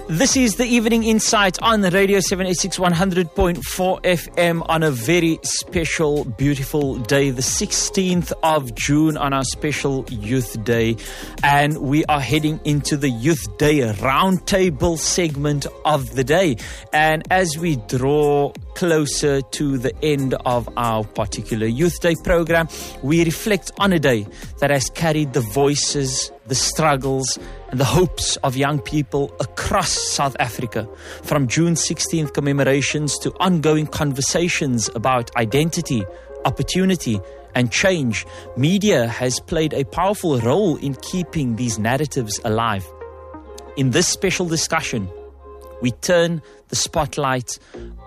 This is the Evening Insight on Radio 786 100.4 FM on a very special, beautiful day, the 16th of June on our special Youth Day. And we are heading into the Youth Day Roundtable segment of the day. And as we draw closer to the end of our particular Youth Day program, we reflect on a day that has carried the voices, the struggles and the hopes of young people across South Africa. From June 16th commemorations to ongoing conversations about identity, opportunity and change, media has played a powerful role in keeping these narratives alive. In this special discussion, we turn the spotlight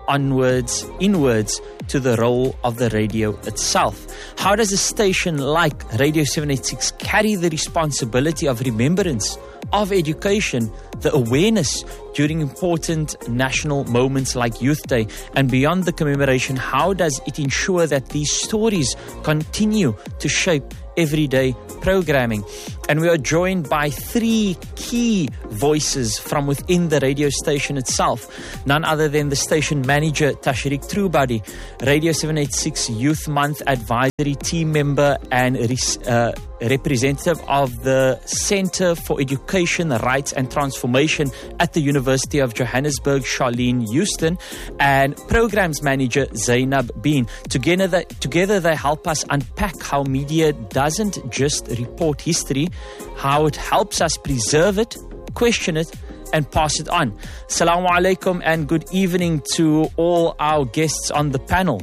inwards to the role of the radio itself. How does a station like Radio 786 carry the responsibility of remembrance, of education, the awareness during important national moments like Youth Day? And beyond the commemoration, how does it ensure that these stories continue to shape everyday programming? And we are joined by three key voices from within the radio station itself. None other than the station manager, Tashriq Trubadi, Radio 786 Youth Month Advisory Team member and representative of the Center for Education, Rights and Transformation at the University of Johannesburg, Charlene Houston, and Programs Manager, Zainab Bean. Together they help us unpack how media doesn't just report history, how it helps us preserve it, question it, and pass it on. Assalamu alaikum and good evening to all our guests on the panel.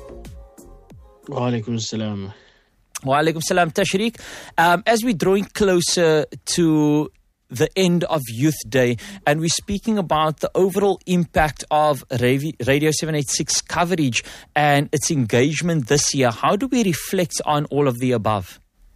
Wa alaikum salam. Wa alaikum salam, Tashriq. As we're drawing closer to the end of Youth Day, and we're speaking about the overall impact of Radio 786 coverage and its engagement this year, how do we reflect on all of the above?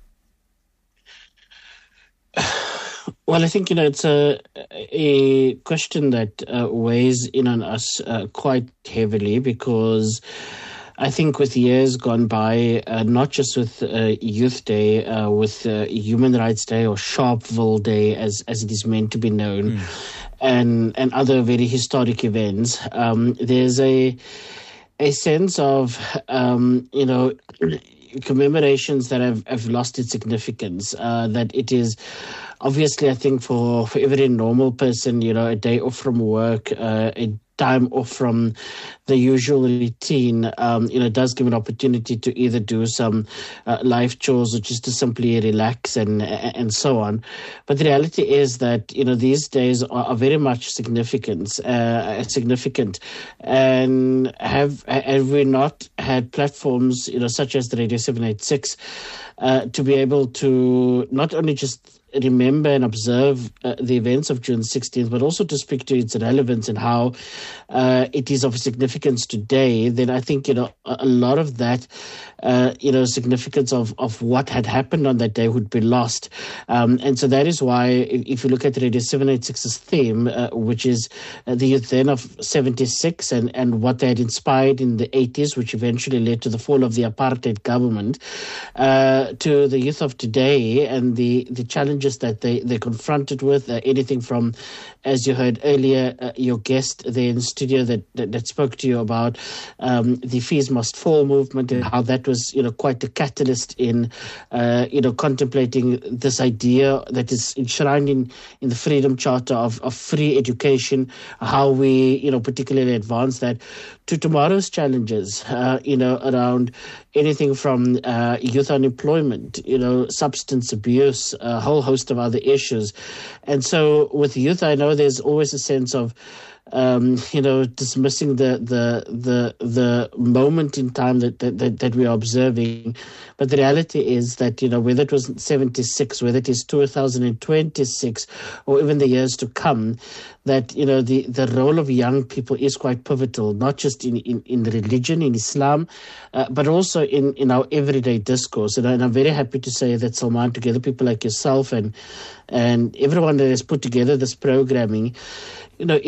Well, I think, it's a question that weighs in on us quite heavily, because I think with years gone by, not just with Youth Day, with Human Rights Day or Sharpeville Day, as it is meant to be known, and other very historic events, there's a sense of, commemorations that have lost its significance, that it is obviously, I think, for every normal person, a day off from work, a time off from the usual routine, does give an opportunity to either do some life chores or just to simply relax and so on. But the reality is that, these days are very much significant, and have we not had platforms, such as the Radio 786, to be able to not only just remember and observe the events of June 16th, but also to speak to its relevance and how it is of significance today, then I think, a lot of that, significance of what had happened on that day would be lost. And so that is why, if you look at Radio 786's theme, which is the youth then of 76 and what they had inspired in the 80s, which eventually led to the fall of the apartheid government, to the youth of today and the challenges that they're confronted with, anything from, as you heard earlier, your guest there in the studio that spoke to you about the Fees Must Fall movement and how that was, quite a catalyst in, contemplating this idea that is enshrined in the Freedom Charter of free education, how we, particularly advance that to tomorrow's challenges, around anything from youth unemployment, substance abuse, a whole host of other issues. And so with youth, I know there's always a sense of dismissing the moment in time that we are observing. But the reality is that, whether it was 76, whether it is 2026, or even the years to come, that, the role of young people is quite pivotal, not just in religion, in Islam, but also in our everyday discourse. And I'm very happy to say that, Salman, together people like yourself and everyone that has put together this programming, is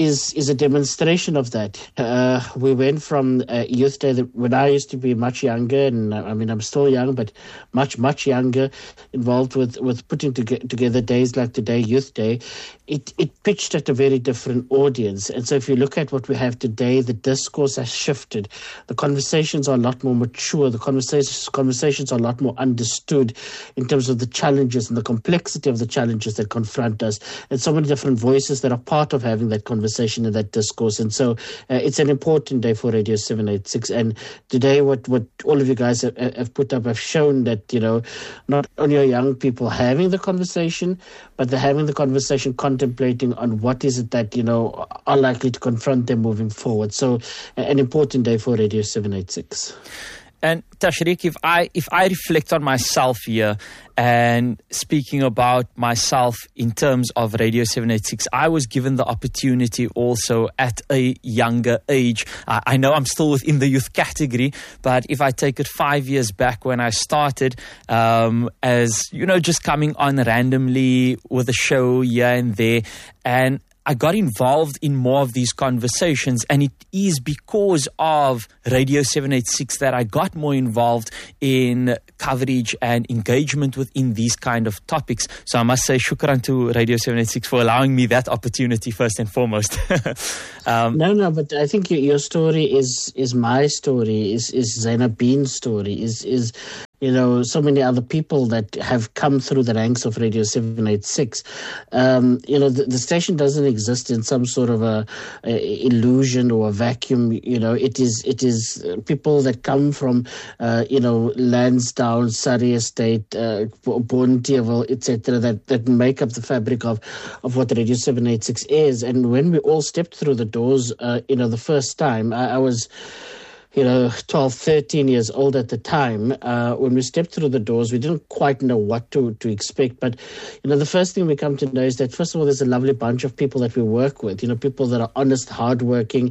is a demonstration of that. We went from Youth Day, when I used to be much younger, and I mean, I'm still young, but much, much younger, involved with putting together days like today, Youth Day. It pitched at a very different audience. And so if you look at what we have today, the discourse has shifted. The conversations are a lot more mature. The conversations are a lot more understood in terms of the challenges and the complexity of the challenges that confront us. And so many different voices that are part of having that conversation and that discourse. And so it's an important day for Radio 786. And today what all of you guys have put up have shown that, not only are young people having the conversation, but they're having the conversation contemplating on what is it that, are likely to confront them moving forward. So an important day for Radio 786. And Tashriq, if I reflect on myself here, and speaking about myself in terms of Radio 786, I was given the opportunity also at a younger age. I know I'm still within the youth category, but if I take it 5 years back when I started, as just coming on randomly with a show here and there, and I got involved in more of these conversations, and it is because of Radio 786 that I got more involved in coverage and engagement within these kind of topics. So I must say shukran to Radio 786 for allowing me that opportunity first and foremost. No, but I think your story is my story, is Zainab Bean's story, is so many other people that have come through the ranks of Radio 786. The station doesn't exist in some sort of a illusion or a vacuum. It is people that come from, Lansdowne, Surrey Estate, Bonteheuwel, etc., that make up the fabric of what Radio 786 is. And when we all stepped through the doors, the first time, I was 12, 13 years old at the time. When we stepped through the doors, we didn't quite know what to expect. But, the first thing we come to know is that, first of all, there's a lovely bunch of people that we work with, people that are honest, hardworking,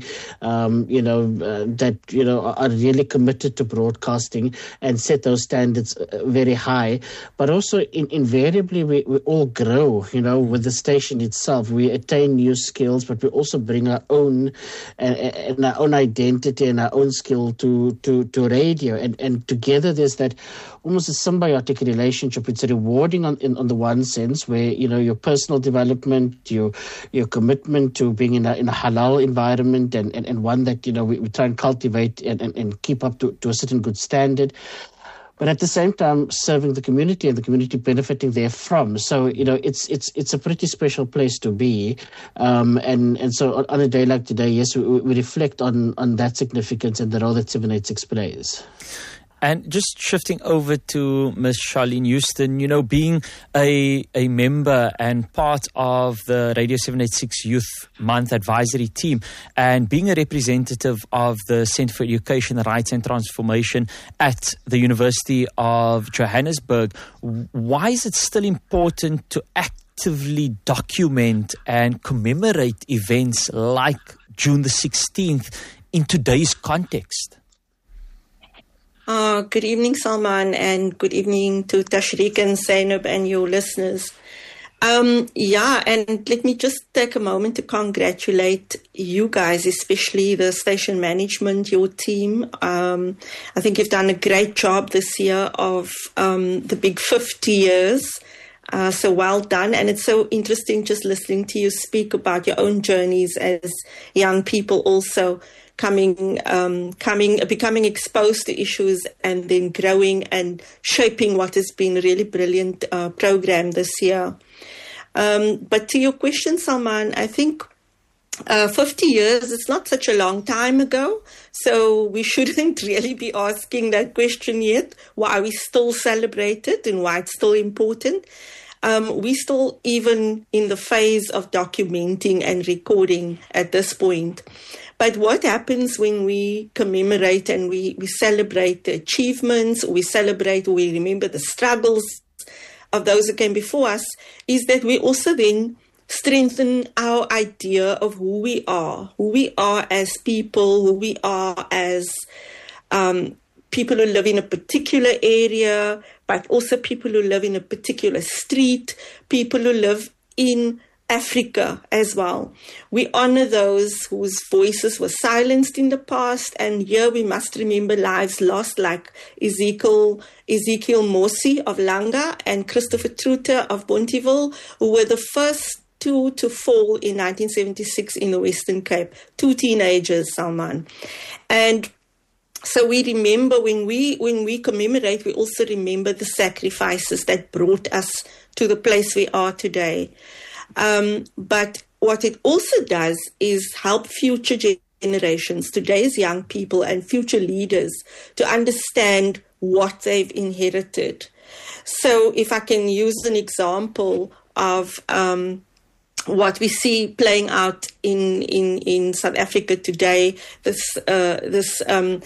that, are really committed to broadcasting and set those standards very high. But also, invariably, we all grow, with the station itself. We attain new skills, but we also bring our own and our own identity and our own skills to radio, and together there's that almost a symbiotic relationship. It's rewarding on the one sense, where your personal development, your commitment to being in a halal environment, and one that we try and cultivate and keep up to a certain good standard. But at the same time, serving the community and the community benefiting therefrom. So, it's a pretty special place to be. And so on a day like today, yes, we reflect on that significance and the role that 786 plays. And just shifting over to Ms. Charlene Houston, being a member and part of the Radio 786 Youth Month advisory team, and being a representative of the Centre for Education, Rights and Transformation at the University of Johannesburg, why is it still important to actively document and commemorate events like June the 16th in today's context? Good evening, Salman, and good evening to Tashriq and Zainab and your listeners. And let me just take a moment to congratulate you guys, especially the station management, your team. I think you've done a great job this year of the big 50 years. So well done. And it's so interesting just listening to you speak about your own journeys as young people also becoming exposed to issues and then growing and shaping what has been a really brilliant program this year. But to your question, Salman, I think 50 years, it's not such a long time ago. So we shouldn't really be asking that question yet, why we still celebrate it and why it's still important. We still even in the phase of documenting and recording at this point. But what happens when we commemorate and we celebrate the achievements, we remember the struggles of those who came before us, is that we also then strengthen our idea of who we are as people, who we are as people who live in a particular area, but also people who live in a particular street, people who live in Africa as well. We honor those whose voices were silenced in the past, and here we must remember lives lost, like Ezekiel Mosi of Langa and Christopher Truter of Bonteheuwel, who were the first two to fall in 1976 in the Western Cape, 2 teenagers, Salman. And so we remember, when we commemorate, we also remember the sacrifices that brought us to the place we are today. But what it also does is help future generations, today's young people and future leaders, to understand what they've inherited. So if I can use an example of what we see playing out in South Africa today, this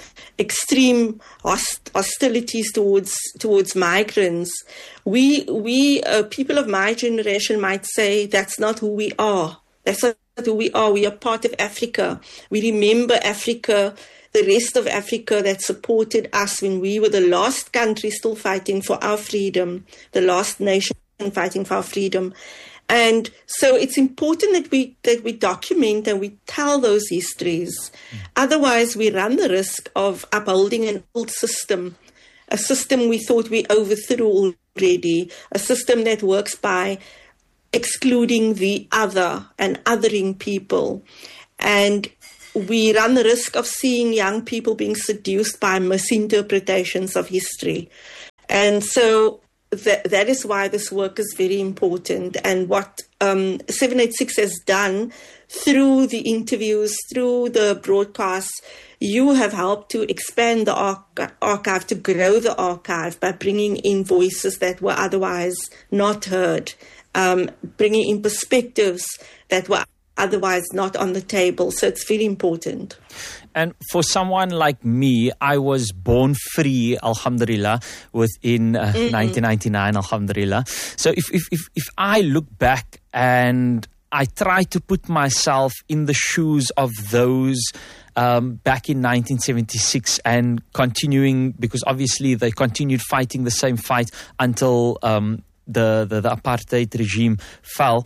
extreme hostilities towards migrants. We people of my generation might say that's not who we are. That's not who we are. We are part of Africa. We remember Africa, the rest of Africa that supported us when we were the last country still fighting for our freedom, the last nation fighting for our freedom. And so it's important that we document and we tell those histories. Otherwise, we run the risk of upholding an old system, a system we thought we overthrew already, a system that works by excluding the other and othering people. And we run the risk of seeing young people being seduced by misinterpretations of history. And so that is why this work is very important. And what 786 has done through the interviews, through the broadcasts, you have helped to expand the archive, to grow the archive by bringing in voices that were otherwise not heard, bringing in perspectives that were otherwise not on the table. So it's very important. And for someone like me, I was born free, alhamdulillah, within 1999, alhamdulillah. So if I look back and I try to put myself in the shoes of those back in 1976 and continuing, because obviously they continued fighting the same fight until the apartheid regime fell.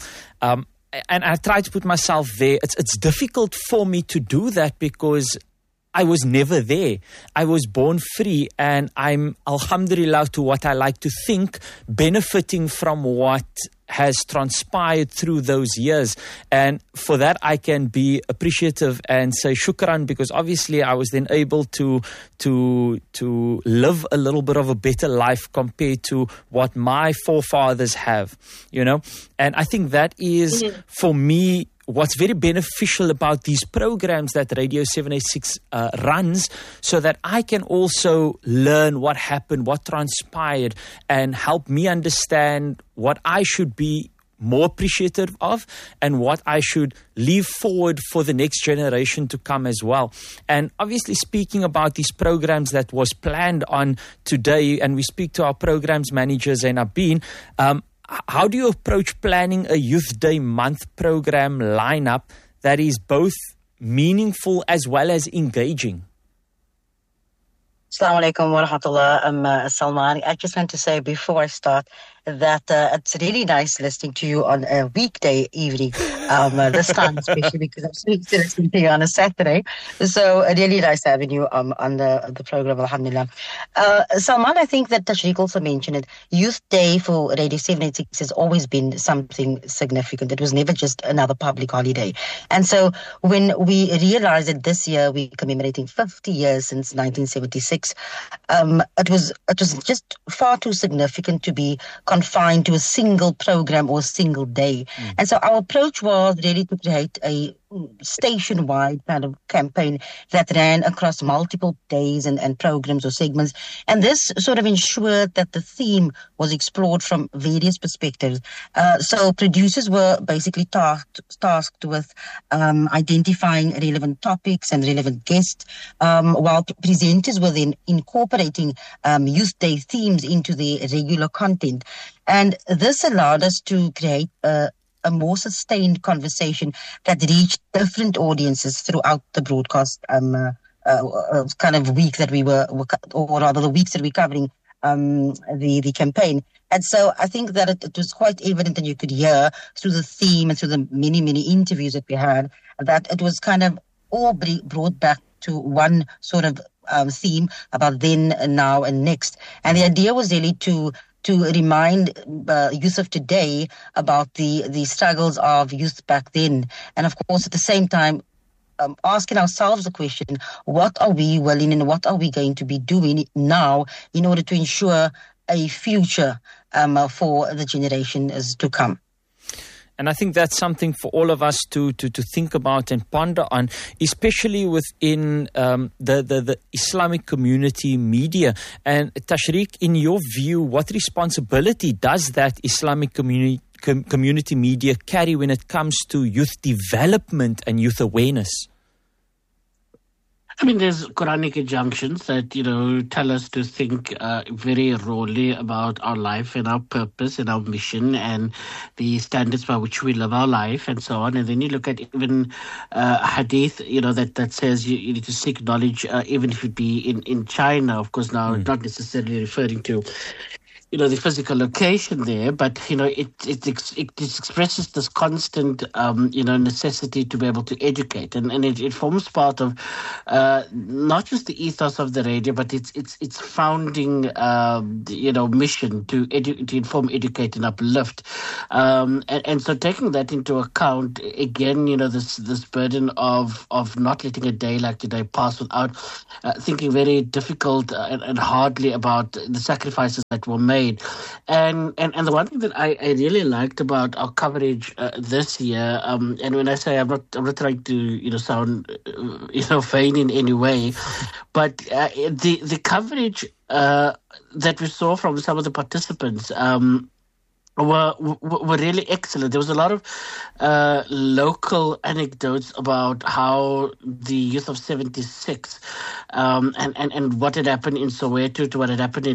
And I try to put myself there. It's difficult for me to do that because I was never there. I was born free, and I'm, alhamdulillah, to what I like to think, benefiting from what has transpired through those years. And for that, I can be appreciative and say shukran, because obviously I was then able to live a little bit of a better life compared to what my forefathers have, you know. And I think that is, for me, what's very beneficial about these programs that Radio 786 runs, so that I can also learn what happened, what transpired, and help me understand what I should be more appreciative of and what I should leave forward for the next generation to come as well. And obviously, speaking about these programs that was planned on today, and we speak to our programs managers, and Abin, how do you approach planning a Youth Day month program lineup that is both meaningful as well as engaging? Assalamu alaikum wa rahmatullah, Salman. I just want to say before I start that it's really nice listening to you on a weekday evening, this time especially because I'm listening to you on a Saturday. So really nice having you on the program, alhamdulillah. Salman, I think that Tashriq also mentioned it. Youth Day for Radio 786 has always been something significant. It was never just another public holiday. And so when we realized that this year we're commemorating 50 years since 1976, it was just far too significant to be confined to a single program or a single day. And so our approach was really to create a station-wide kind of campaign that ran across multiple days and programs or segments. And this sort of ensured that the theme was explored from various perspectives. So producers were basically tasked with identifying relevant topics and relevant guests, while presenters were then incorporating Youth Day themes into their regular content. And this allowed us to create a more sustained conversation that reached different audiences throughout the broadcast kind of week that we were, or rather the weeks that we're covering the campaign. And so I think that it was quite evident, and you could hear through the theme and through the many, many interviews that we had, that it was kind of all brought back to one sort of theme about then, now, and next. And the idea was really to remind youth of today about the struggles of youth back then. And of course, at the same time, asking ourselves the question, what are we willing and what are we going to be doing now in order to ensure a future for the generations to come? And I think that's something for all of us to think about and ponder on, especially within the Islamic community media. And Tashriq, in your view, what responsibility does that Islamic community media carry when it comes to youth development and youth awareness? I mean, there's Quranic injunctions that, tell us to think very rawly about our life and our purpose and our mission and the standards by which we live our life and so on. And then you look at even hadith, that says you need to seek knowledge, even if it be in China, of course, now not necessarily referring to the physical location there, but it expresses this constant necessity to be able to educate, and it forms part of not just the ethos of the radio, but its founding mission to inform, educate, and uplift, and so taking that into account again, this burden of not letting a day like today pass without thinking very difficult and hardly about the sacrifices that were made. And the one thing that I really liked about our coverage this year, and when I say I'm not trying to sound vain in any way, but the coverage that we saw from some of the participants were really excellent. There was a lot of local anecdotes about how the youth of 76 and what had happened in Soweto to what had happened in